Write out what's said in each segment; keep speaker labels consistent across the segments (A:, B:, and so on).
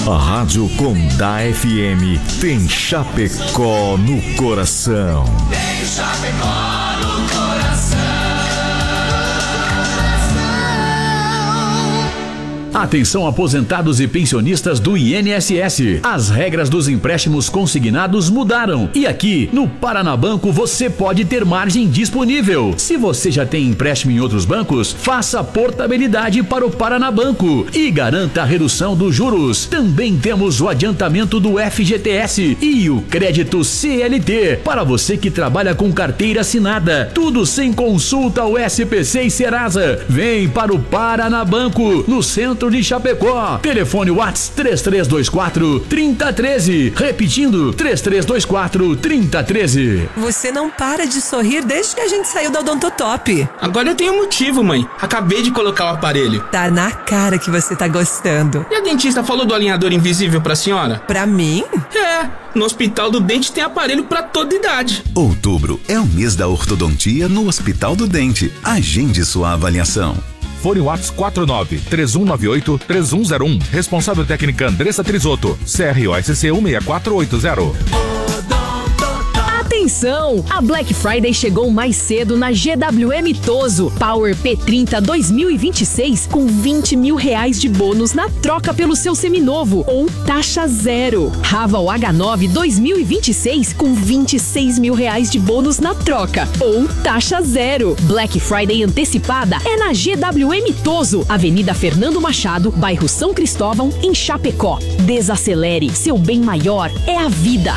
A: A Rádio Condá FM tem Chapecó no coração.
B: Tem Chapecó no coração.
C: Atenção, aposentados e pensionistas do INSS. As regras dos empréstimos consignados mudaram. E aqui, no Paranabanco, você pode ter margem disponível. Se você já tem empréstimo em outros bancos, faça portabilidade para o Paranabanco e garanta a redução dos juros. Também temos o adiantamento do FGTS e o crédito CLT para você que trabalha com carteira assinada. Tudo sem consulta ao SPC e Serasa. Vem para o Paranabanco, no centro de Chapecó. Telefone WhatsApp 3324-3013. Repetindo, 3324-3013.
D: Você não para de sorrir desde que a gente saiu da Odontotop.
E: Agora eu tenho motivo, mãe. Acabei de colocar o aparelho.
D: Tá na cara que você tá gostando.
E: E a dentista falou do alinhador invisível pra senhora?
D: Pra mim?
E: É, no Hospital do Dente tem aparelho pra toda idade.
F: Outubro é o mês da ortodontia no Hospital do Dente. Agende sua avaliação.
G: Fone WhatsApp 49-3198-3101. Responsável técnica Andressa Trisotto. CROSC 16480.
H: Atenção! A Black Friday chegou mais cedo na GWM Toso. Power P30 2026 com R$20 mil de bônus na troca pelo seu seminovo ou taxa zero. Raval H9 2026 com R$26 mil de bônus na troca ou taxa zero. Black Friday antecipada é na GWM Toso, Avenida Fernando Machado, bairro São Cristóvão, em Chapecó. Desacelere, seu bem maior é a vida.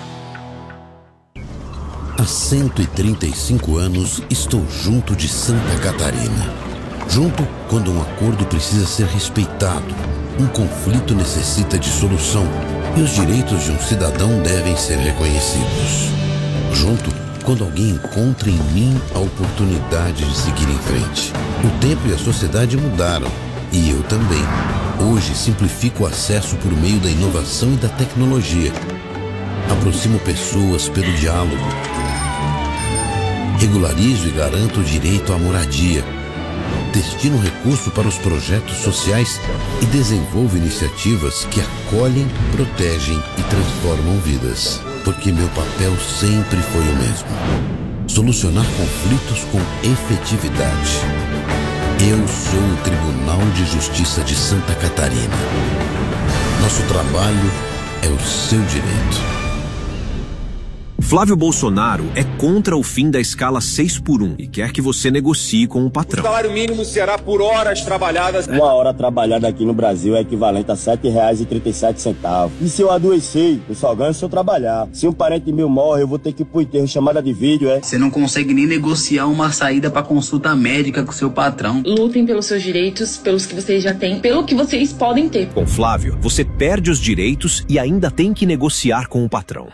I: Há 135 anos estou junto de Santa Catarina. Junto quando um acordo precisa ser respeitado, um conflito necessita de solução e os direitos de um cidadão devem ser reconhecidos. Junto quando alguém encontra em mim a oportunidade de seguir em frente. O tempo e a sociedade mudaram e eu também. Hoje simplifico o acesso por meio da inovação e da tecnologia. Aproximo pessoas pelo diálogo. Regularizo e garanto o direito à moradia. Destino recurso para os projetos sociais e desenvolvo iniciativas que acolhem, protegem e transformam vidas. Porque meu papel sempre foi o mesmo: solucionar conflitos com efetividade. Eu sou o Tribunal de Justiça de Santa Catarina. Nosso trabalho é o seu direito.
J: Flávio Bolsonaro é contra o fim da escala 6x1 e quer que você negocie com o patrão.
K: O salário mínimo será por horas trabalhadas.
L: Uma hora trabalhada aqui no Brasil é equivalente a R$7,37. E se eu adoecer, eu só ganho se eu trabalhar. Se um parente meu morre, eu vou ter que ir pro enterro, chamada de vídeo, é?
M: Você não consegue nem negociar uma saída pra consulta médica com seu patrão.
N: Lutem pelos seus direitos, pelos que vocês já têm, pelo que vocês podem ter.
J: Com Flávio, você perde os direitos e ainda tem que negociar com o patrão.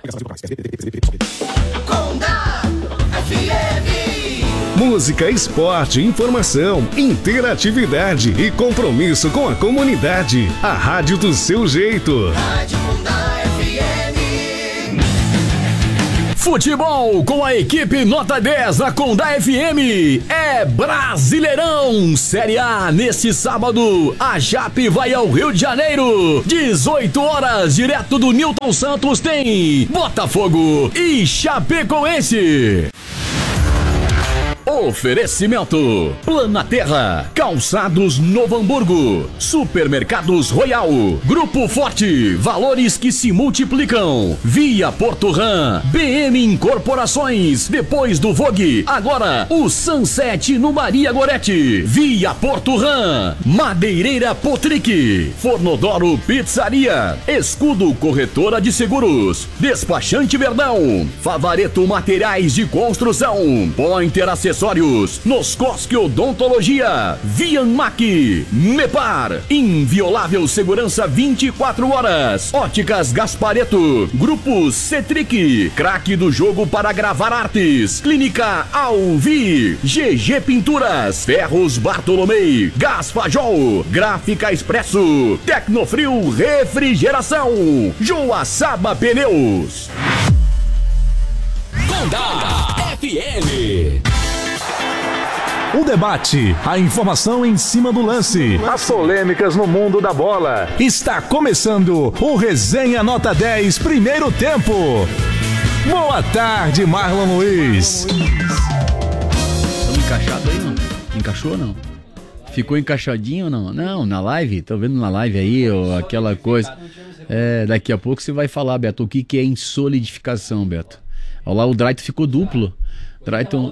B: Condá FM.
O: Música, esporte, informação, interatividade e compromisso com a comunidade. A rádio do seu jeito.
B: Rádio Condá FM.
C: Futebol com a equipe nota 10 da Condá FM. É Brasileirão Série A. Neste sábado, a Jape vai ao Rio de Janeiro. 18 horas, direto do Newton Santos, tem Botafogo e Chapecoense. Oferecimento: Planaterra, Calçados Novo Hamburgo, Supermercados Royal, Grupo Forte, valores que se multiplicam, Via Porto Ram, BM Incorporações, depois do Vogue, agora o Sunset no Maria Gorete, Via Porto Ram, Madeireira Potric, Fornodoro Pizzaria, Escudo Corretora de Seguros, Despachante Verdão, Favareto Materiais de Construção, Pointer Acessórios, Noscoski Odontologia, Vianmac, Mepar, Inviolável Segurança 24 horas, Óticas Gaspareto, Grupo Cetric, Craque do Jogo para Gravar Artes, Clínica Alvi, GG Pinturas, Ferros Bartolomei, Gás Fajol, Gráfica Expresso, Tecnofrio Refrigeração, Joaçaba Pneus.
B: Condá FM.
P: O debate, a informação em cima do lance, as polêmicas no mundo da bola. Está começando o Resenha Nota 10, primeiro tempo. Boa tarde, Marlon Luiz.
C: Estamos encaixados aí, não? Encaixou ou não? Ficou encaixadinho ou não? Não, na live, tô vendo na live aí, ou aquela coisa. Daqui a pouco você vai falar, Beto, o que é insolidificação, Beto. Olha lá, o Drayton ficou duplo. Drayton,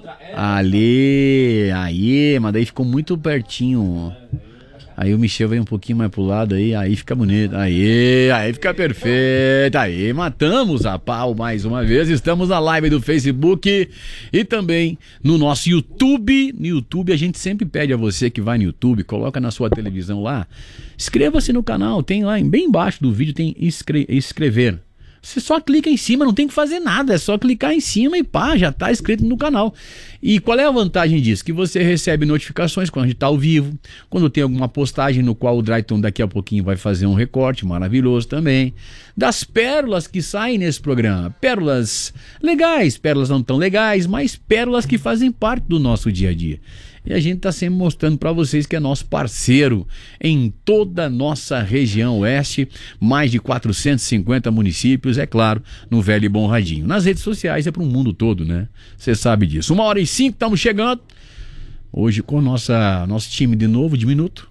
C: ali, aí, mas daí ficou muito pertinho. Aí o Michel vem um pouquinho mais pro lado aí fica bonito. Aí fica perfeito. Aí matamos a pau mais uma vez. Estamos na live do Facebook e também no nosso YouTube. No YouTube a gente sempre pede a você que vai no YouTube, coloca na sua televisão lá, inscreva-se no canal, tem lá bem embaixo do vídeo tem inscrever. Você só clica em cima, não tem que fazer nada, é só clicar em cima e pá, já está inscrito no canal. E qual é a vantagem disso? Que você recebe notificações quando a gente está ao vivo, quando tem alguma postagem no qual o Drayton daqui a pouquinho vai fazer um recorte maravilhoso também, das pérolas que saem nesse programa. Pérolas legais, pérolas não tão legais, mas pérolas que fazem parte do nosso dia a dia. E a gente está sempre mostrando para vocês que é nosso parceiro em toda a nossa região oeste, mais de 450 municípios, é claro, no Velho e Bom Radinho. Nas redes sociais é para o mundo todo, né? Você sabe disso. 1h05, estamos chegando. Hoje com nosso time de novo, de minuto.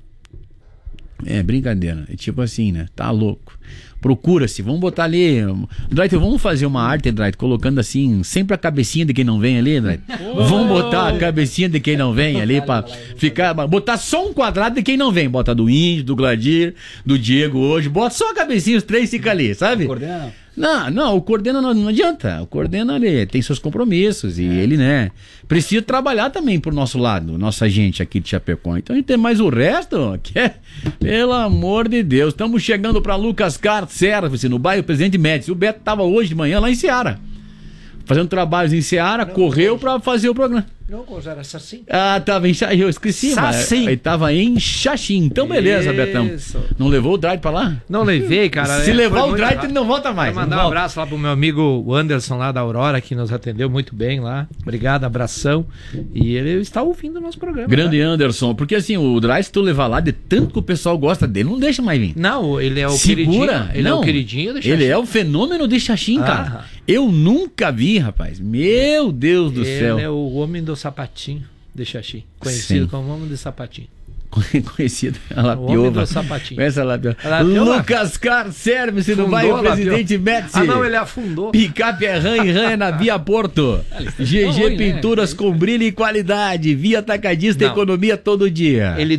C: É brincadeira, é tipo assim, né? Tá louco. Procura-se, vamos botar ali. Drayton, vamos fazer uma arte, Drayton, colocando assim, sempre a cabecinha de quem não vem ali, Drayton. Vamos botar a cabecinha de quem não vem ali pra ficar. Botar só um quadrado de quem não vem. Bota do Índio, do Gladir, do Diego hoje. Bota só a cabecinha, os três ficam ali, sabe?
Q: Coordena
C: Não, o Coordena não adianta. O Coordena ele tem seus compromissos e ele, né, precisa trabalhar também pro nosso lado, nossa gente aqui de Chapecó. Então a gente tem mais o resto, que é, pelo amor de Deus. Estamos chegando para Lucas Car Service, no bairro Presidente Médici. O Beto tava hoje de manhã lá em Ceará, fazendo trabalhos em Ceará, correu para fazer o programa.
Q: Não, era Sassim.
C: Tava em Xaxim, eu esqueci, mas ele tava em Xaxim. Então beleza, Betão. Não levou o Drayton pra lá?
Q: Não levei, cara.
C: Se levar o Drayton, ele não volta mais.
Q: Vou mandar um abraço lá pro meu amigo Anderson lá da Aurora, que nos atendeu muito bem lá. Obrigado, abração. E ele está ouvindo o nosso programa.
C: Grande Anderson, porque assim, o Drayton, se tu levar lá, de tanto que o pessoal gosta dele, não deixa mais vir.
Q: Não, ele é o
C: Segura.
Q: queridinho. Ele
C: não,
Q: é o queridinho do Xaxim.
C: Ele é o fenômeno de Xaxim, cara. Eu nunca vi, rapaz. Meu Deus do céu.
Q: Ele é o homem do sapatinho de Xaxim, conhecido como homem do sapatinho.
C: Conhecido, a Lapiova. Essa Lapiova. Lucas Car Service no bairro Presidente Médici.
Q: Não, ele afundou.
C: Picape é rã e rã é na Via Porto. GG Pinturas com brilho e qualidade. Via Atacadista, economia todo dia.
Q: Ele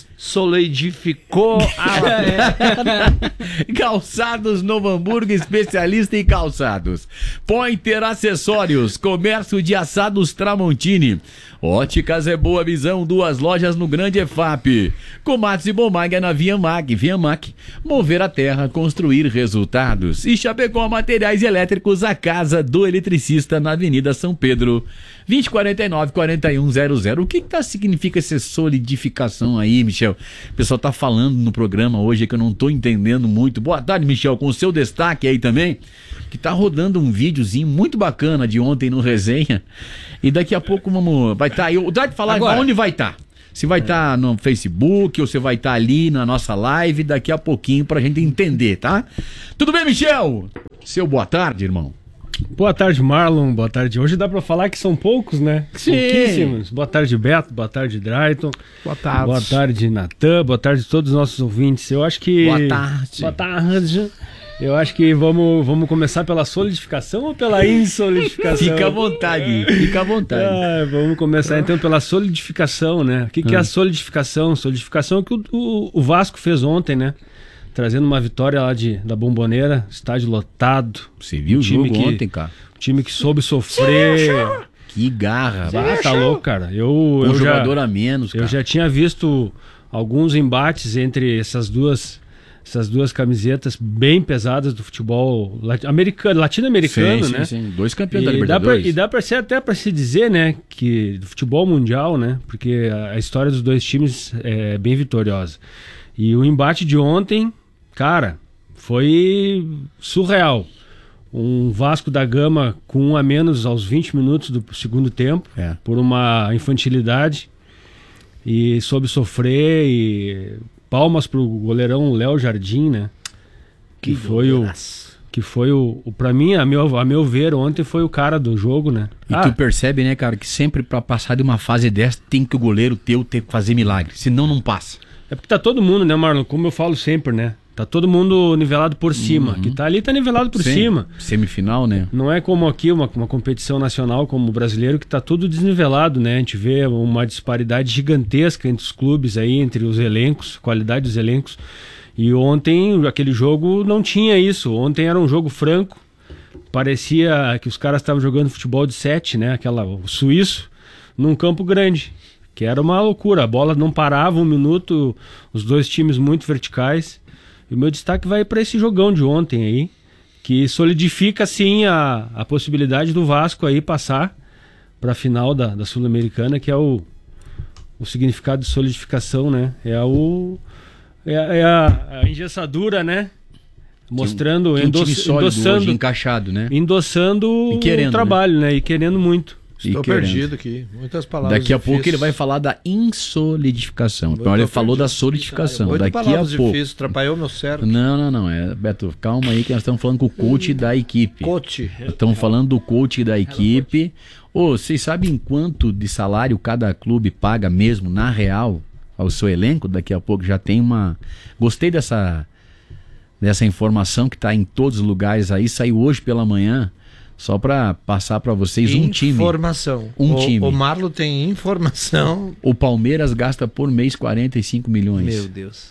Q: solidificou
C: Calçados Novo Hamburgo, especialista em calçados. Pointer Acessórios, comércio de assados Tramontini. Óticas é Boa Visão, 2 lojas no Grande EFAP. Comates e Bomag é na Via Mag. Via Mag, mover a terra, construir resultados. E Chapecó Materiais Elétricos, a casa do eletricista na Avenida São Pedro, 2049-4100. O que significa essa solidificação aí, Michel? O pessoal tá falando no programa hoje que eu não tô entendendo muito. Boa tarde, Michel, com o seu destaque aí também, que tá rodando um videozinho muito bacana de ontem no Resenha. E daqui a pouco vai estar aí. O Drayton falar agora, onde vai estar. Se vai estar no Facebook ou se vai estar ali na nossa live daqui a pouquinho pra gente entender, tá? Tudo bem, Michel? Seu boa tarde, irmão.
R: Boa tarde, Marlon. Boa tarde. Hoje dá pra falar que são poucos, né?
C: Sim.
R: Pouquíssimos. Boa tarde, Beto. Boa tarde, Drayton.
Q: Boa tarde.
R: Boa tarde, Natan. Boa tarde a todos os nossos ouvintes. Eu acho que...
C: Boa tarde.
R: Boa tarde. Eu acho que vamos começar pela solidificação ou pela insolidificação?
C: Fica à vontade, fica à vontade.
R: Vamos começar então pela solidificação, né? O que é a solidificação? Solidificação é o que o Vasco fez ontem, né? Trazendo uma vitória lá da Bomboneira, estádio lotado.
C: Você viu o jogo ontem, cara?
R: O time que soube sofrer.
C: Que garra.
R: Tá louco, cara.
C: Um jogador a menos, cara.
R: Eu já tinha visto alguns embates entre essas duas camisetas bem pesadas do futebol latino-americano, né?
C: Sim. 2 campeões da Libertadores.
R: E dá para ser até para se dizer, né, que do futebol mundial, né? Porque a história dos dois times é bem vitoriosa. E o embate de ontem, cara, foi surreal. Um Vasco da Gama com 1 a menos aos 20 minutos do segundo tempo, por uma infantilidade. e soube sofrer, e palmas pro goleirão Léo Jardim, né? Que foi o para mim, a meu ver, ontem foi o cara do jogo, né?
C: E tu percebe, né, cara, que sempre pra passar de uma fase dessa tem que o goleiro ter que fazer milagre, senão não passa.
R: É porque tá todo mundo, né, Marlon? Como eu falo sempre, né? Tá todo mundo nivelado por cima. Que tá ali, tá nivelado por cima.
C: Semifinal, né?
R: Não é como aqui, uma competição nacional como o brasileiro, que tá tudo desnivelado, né? A gente vê uma disparidade gigantesca entre os clubes aí, entre os elencos, qualidade dos elencos. E ontem, aquele jogo não tinha isso. Ontem era um jogo franco. Parecia que os caras estavam jogando futebol de 7, né? O suíço, num campo grande. Que era uma loucura. A bola não parava um minuto, os dois times muito verticais. E o meu destaque vai para esse jogão de ontem aí, que solidifica, sim, a possibilidade do Vasco aí passar para a final da Sul-Americana, que é o significado de solidificação, né? É a engessadura, né? Mostrando,
C: um time sólido
R: endossando,
C: hoje, encaixado, né?
R: Endossando o trabalho, né? E querendo muito.
Q: Estou perdido aqui. Muitas palavras.
C: Daqui a pouco ele vai falar da insolidificação. Então ele falou da solidificação. Daqui a pouco.
Q: Difícil, atrapalhou meu cérebro.
C: Não. Beto, calma aí que nós estamos falando com o coach da equipe. Estamos falando do coach da equipe. Vocês sabem quanto de salário cada clube paga mesmo, na real, ao seu elenco? Daqui a pouco já tem uma... Gostei dessa informação que está em todos os lugares aí. Saiu hoje pela manhã. Só para passar para vocês um time.
Q: Informação.
C: Time.
Q: O Marlo tem informação.
C: O Palmeiras gasta por mês 45 milhões.
Q: Meu Deus.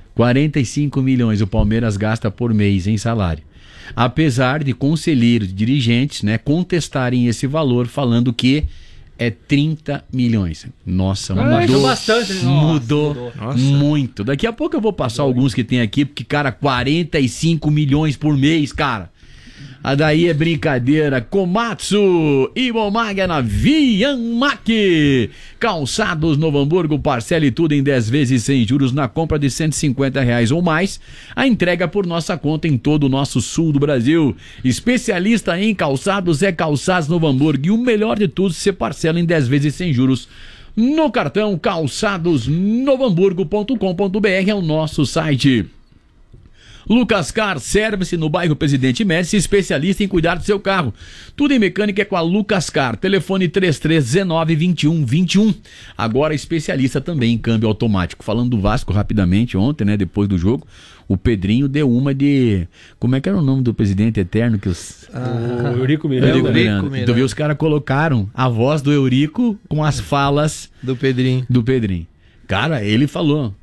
C: 45 milhões o Palmeiras gasta por mês em salário. Apesar de conselheiros, dirigentes, né, contestarem esse valor, falando que é 30 milhões. Nossa, mudou bastante. Mudou muito. Daqui a pouco eu vou passar alguns que tem aqui, porque, cara, 45 milhões por mês, cara. A daí é brincadeira. Komatsu, Imomaga na Vianmac. Calçados Novo Hamburgo, parcele tudo em 10 vezes sem juros na compra de R$150 ou mais. A entrega por nossa conta em todo o nosso sul do Brasil. Especialista em calçados é Calçados Novo Hamburgo. E o melhor de tudo, você parcela em 10 vezes sem juros no cartão calçadosnovohamburgo.com.br é o nosso site. Lucas Car Service no bairro Presidente Médici, especialista em cuidar do seu carro. Tudo em mecânica é com a Lucas Car. Telefone 3319-2121. Agora especialista também em câmbio automático. Falando do Vasco rapidamente ontem, né, depois do jogo, o Pedrinho deu uma de... Como é que era o nome do presidente eterno? Que os...
R: O Eurico Miranda.
C: Tu viu, os caras colocaram a voz do Eurico com as falas
Q: do Pedrinho.
C: Cara, ele falou: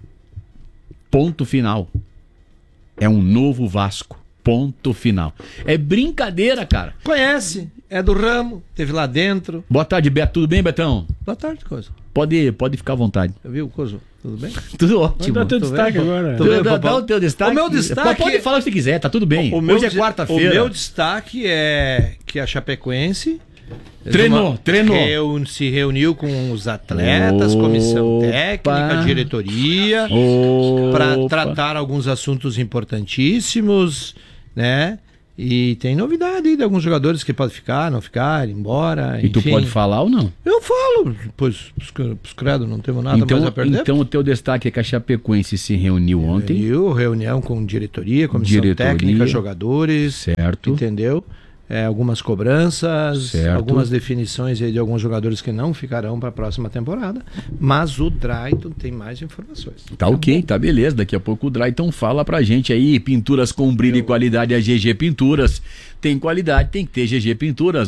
C: ponto final. É um novo Vasco. Ponto final. É brincadeira, cara.
Q: Conhece, é do ramo, teve lá dentro.
C: Boa tarde, Beto. Tudo bem, Betão?
Q: Boa tarde, Coisa.
C: Pode ficar à vontade.
Q: Viu, Coisa? Tudo bem?
C: Tudo ótimo.
R: Dá o teu destaque agora.
C: Dá o teu destaque.
Q: O meu destaque...
C: Pode falar o que você quiser, tá tudo bem. Hoje é quarta-feira.
Q: O meu destaque é que a Chapecoense...
C: Treinou.
Q: Se reuniu com os atletas, comissão técnica, diretoria, para tratar alguns assuntos importantíssimos, né? E tem novidade aí de alguns jogadores que podem ficar, não ficar, ir embora.
C: E enfim. Tu pode falar ou não?
Q: Eu falo, pois os credo, não temos nada mais a perder.
C: Então o teu destaque é que a Chapecoense se reuniu ontem.
Q: Reunião com diretoria, comissão técnica, jogadores.
C: Certo.
Q: Entendeu? Algumas cobranças,
C: certo.
Q: Algumas definições aí de alguns jogadores que não ficarão para a próxima temporada, mas o Drayton tem mais informações.
C: Tá ok, tá beleza, daqui a pouco o Drayton fala pra gente aí, pinturas com brilho e qualidade, a GG Pinturas, tem qualidade, tem que ter GG Pinturas,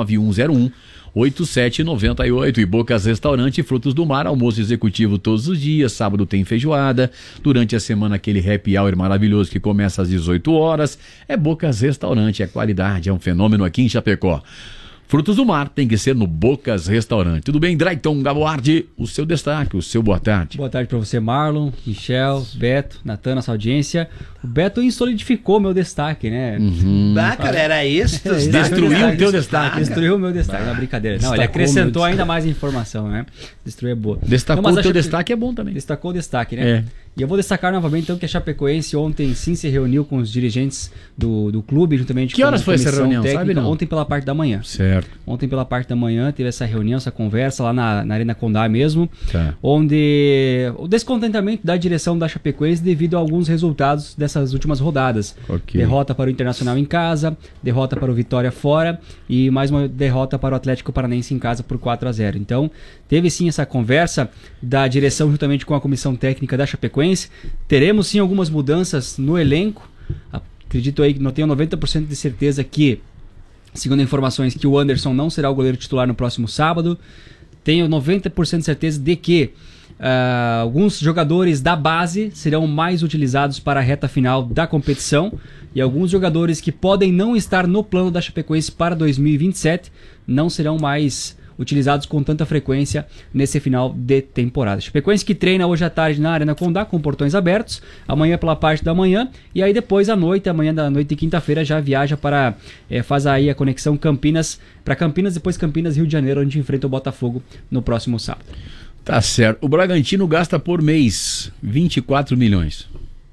C: 99101-8798 e Bocas Restaurante Frutos do Mar, almoço executivo todos os dias, sábado tem feijoada, durante a semana aquele happy hour maravilhoso que começa às 18 horas, é Bocas Restaurante, é qualidade, é um fenômeno aqui em Chapecó. Frutos do Mar tem que ser no Bocas Restaurante. Tudo bem, Drayton Gaboardi? O seu destaque, o seu boa tarde.
S: Boa tarde para você, Marlon, Michel, Beto, Natan, nossa audiência. O Beto solidificou meu destaque, né?
Q: Cara, era esse?
C: Destruiu o teu destaque.
S: Destruiu o meu destaque, na brincadeira. Não, ele acrescentou ainda mais informação, né? Destruiu é boa.
C: Destacou o teu destaque é bom também.
S: Destacou o destaque, né? E eu vou destacar novamente então que a Chapecoense ontem sim se reuniu com os dirigentes do clube, juntamente
C: Que horas foi essa reunião?
S: Técnica,
C: Sabe não?
S: Ontem pela parte da manhã.
C: Certo.
S: Ontem pela parte da manhã teve essa reunião, essa conversa lá na Arena Condá mesmo,
C: Tá.
S: onde o descontentamento da direção da Chapecoense devido a alguns resultados dessas últimas rodadas.
C: Ok.
S: Derrota para o Internacional em casa, derrota para o Vitória fora e mais uma derrota para o Atlético Paranaense em casa por 4-0. Então, teve sim essa conversa da direção juntamente com a comissão técnica da Chapecoense. Teremos sim algumas mudanças no elenco. Acredito aí que não tenho 90% de certeza que, segundo informações, que o Anderson não será o goleiro titular no próximo sábado. Tenho 90% de certeza de que alguns jogadores da base serão mais utilizados para a reta final da competição e alguns jogadores que podem não estar no plano da Chapecoense para 2027 não serão mais utilizados com tanta frequência nesse final de temporada. Chapecoense que treina hoje à tarde na Arena Condá com portões abertos, amanhã pela parte da manhã e aí depois à noite, amanhã da noite de quinta-feira já viaja para, faz aí a conexão Campinas, para Campinas, depois Campinas, Rio de Janeiro, onde enfrenta o Botafogo no próximo sábado.
C: Tá certo. O Bragantino gasta por mês 24 milhões.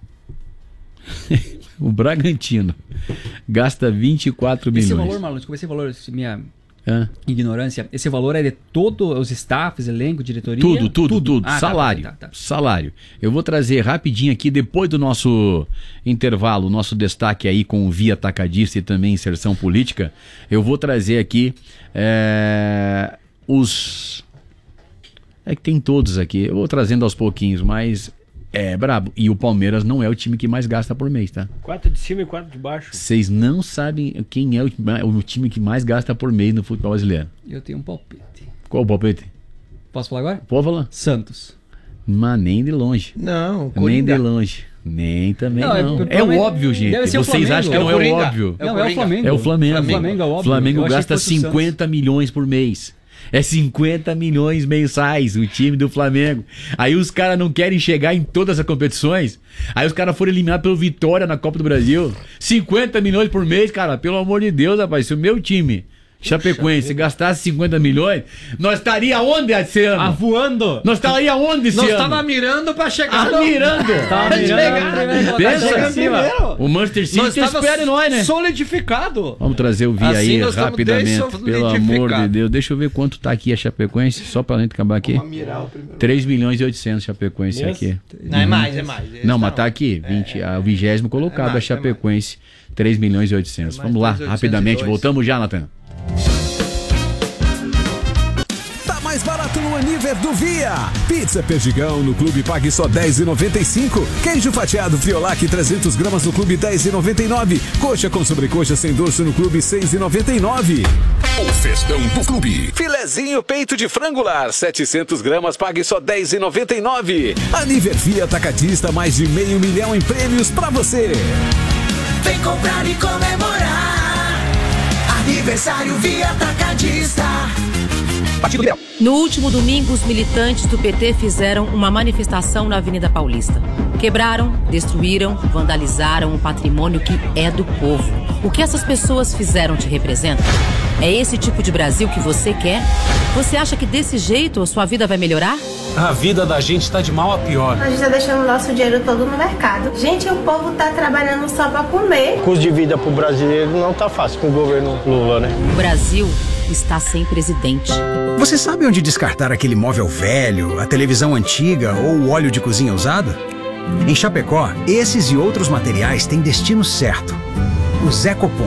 C: O Bragantino gasta 24 milhões.
S: Esse valor, Marlon, desculpa, esse valor, minha ignorância, esse valor é de todos os staffs, elenco, diretoria?
C: Tudo.
S: Ah,
C: salário.
S: Tá.
C: Salário. Eu vou trazer rapidinho aqui, depois do nosso intervalo, nosso destaque aí com o Via Atacadista e também inserção política, eu vou trazer aqui os... É que tem todos aqui, eu vou trazendo aos pouquinhos, mas é brabo. E o Palmeiras não é o time que mais gasta por mês, tá?
R: 4 de cima e 4 de baixo.
C: Vocês não sabem quem é o time que mais gasta por mês no futebol brasileiro.
S: Eu tenho um palpite.
C: Qual o palpite?
S: Posso falar agora?
C: Pode falar.
S: Santos.
C: Mas nem de longe.
Q: Não,
C: nem de longe. Nem também não.
S: É
C: o óbvio, gente. Vocês acham que não é o óbvio?
S: Não, é o Flamengo.
C: É o Flamengo.
S: Flamengo é óbvio.
C: Flamengo gasta 50 milhões por mês. É 50 milhões mensais o time do Flamengo. Aí os caras não querem chegar em todas as competições. Aí os caras foram eliminados pelo Vitória na Copa do Brasil. 50 milhões por mês, cara. Pelo amor de Deus, rapaz. Se o meu time, Chapecoense, gastasse 50 milhões, nós estaria onde esse ano?
S: Voando.
C: Nós estaria onde esse ano?
Q: Nós tava mirando pra chegar.
C: Mirando.
S: Pensa.
C: O Manchester City espera em nós, né?
Q: Solidificado.
C: Vamos trazer o Via
Q: assim
C: aí rapidamente. Pelo amor de Deus. Deixa eu ver quanto tá aqui a Chapecoense, só pra gente acabar aqui. 3 milhões e 800 Chapecoense aqui.
Q: Não, é mais.
C: Não, mas tá aqui. O 20º colocado a Chapecoense. 3 milhões e 800. Vamos lá, rapidamente. Voltamos já, Natan.
T: Tá mais barato no Aniver do Via. Pizza Perdigão no Clube pague só R$10,95. Queijo fatiado Friolac 300 gramas no Clube R$10,99. Coxa com sobrecoxa sem dorso no Clube R$6,99. O festão do Clube. Filezinho peito de frangular 700 gramas pague só R$10,99. Aniver Via Atacadista, mais de R$500 mil em prêmios pra você.
B: Vem comprar e comemorar. Aniversário Via Atacadista.
U: No último domingo, os militantes do PT fizeram uma manifestação na Avenida Paulista. Quebraram, destruíram, vandalizaram o patrimônio que é do povo. O que essas pessoas fizeram te representa? É esse tipo de Brasil que você quer? Você acha que desse jeito a sua vida vai melhorar?
V: A vida da gente tá de mal a pior.
W: A gente tá deixando o nosso dinheiro todo no mercado. Gente, o povo tá trabalhando só pra comer.
X: O custo de vida pro brasileiro não tá fácil com o governo Lula, né?
U: O Brasil está sem presidente.
Y: Você sabe onde descartar aquele móvel velho, a televisão antiga ou o óleo de cozinha usado? Em Chapecó, esses e outros materiais têm destino certo. Os Ecopom.